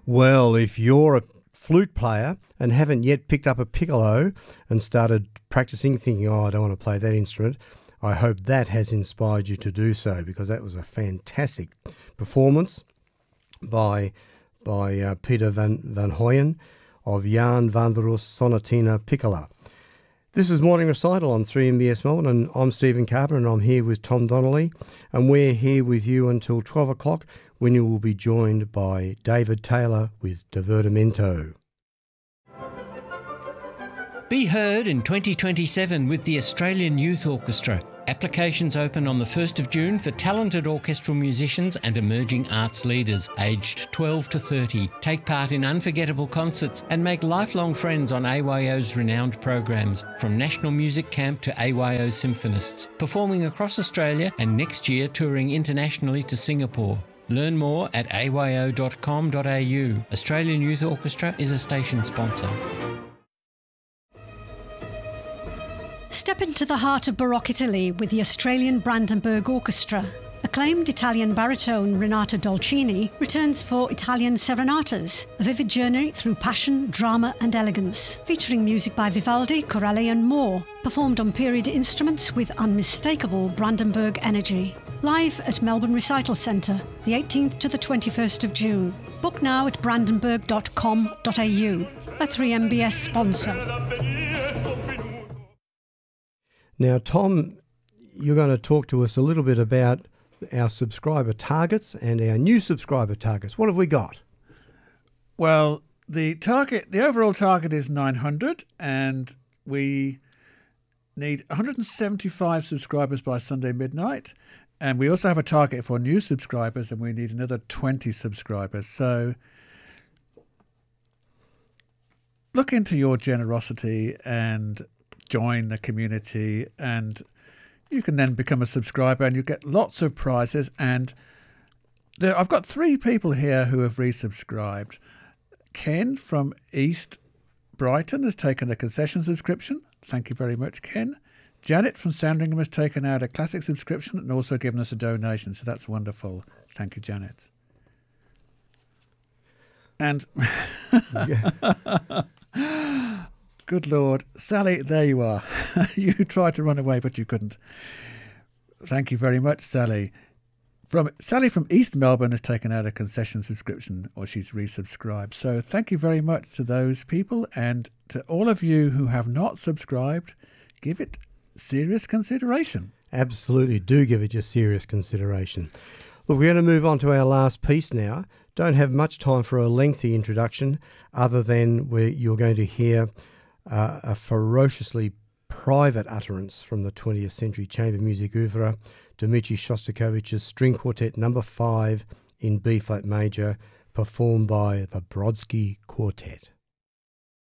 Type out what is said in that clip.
Well, if you're a flute player and haven't yet picked up a piccolo and started practicing thinking, I don't want to play that instrument, I hope that has inspired you to do so, because that was a fantastic performance by Peter van Hoyen of Jan Vanderus Sonatina Piccola. This is Morning Recital on 3MBS Melbourne, and I'm Stephen Carpenter, and I'm here with Tom Donnelly, and we're here with you until 12 o'clock, when you will be joined by David Taylor with Divertimento. Be heard in 2027 with the Australian Youth Orchestra. Applications open on the 1st of June for talented orchestral musicians and emerging arts leaders aged 12 to 30. Take part in unforgettable concerts and make lifelong friends on AYO's renowned programs, from National Music Camp to AYO Symphonists, performing across Australia and next year touring internationally to Singapore. Learn more at ayo.com.au. Australian Youth Orchestra is a station sponsor. Step into the heart of Baroque Italy with the Australian Brandenburg Orchestra. Acclaimed Italian baritone Renato Dolcini returns for Italian Serenatas, a vivid journey through passion, drama and elegance, featuring music by Vivaldi, Corelli and more, performed on period instruments with unmistakable Brandenburg energy. Live at Melbourne Recital Centre, the 18th to the 21st of June. Book now at brandenburg.com.au, a 3MBS sponsor. Now, Tom, you're going to talk to us a little bit about our subscriber targets and our new subscriber targets. What have we got? Well, the overall target is 900, and we need 175 subscribers by Sunday midnight. And we also have a target for new subscribers, and we need another 20 subscribers. So look into your generosity and join the community, and you can then become a subscriber and you get lots of prizes. And I've got 3 people here who have resubscribed. Ken from East Brighton has taken a concession subscription. Thank you very much, Ken. Janet from Sandringham has taken out a classic subscription and also given us a donation, so that's wonderful. Thank you, Janet. And good Lord, Sally, there you are. You tried to run away, but you couldn't. Thank you very much, Sally. Sally from East Melbourne has taken out a concession subscription, or she's resubscribed. So thank you very much to those people, and to all of you who have not subscribed, give it serious consideration. Absolutely, do give it your serious consideration. Look, we're going to move on to our last piece now. Don't have much time for a lengthy introduction, other than where you're going to hear a ferociously private utterance from the 20th century chamber music oeuvre, Dmitri Shostakovich's String Quartet No. 5 in B-flat major, performed by the Brodsky Quartet.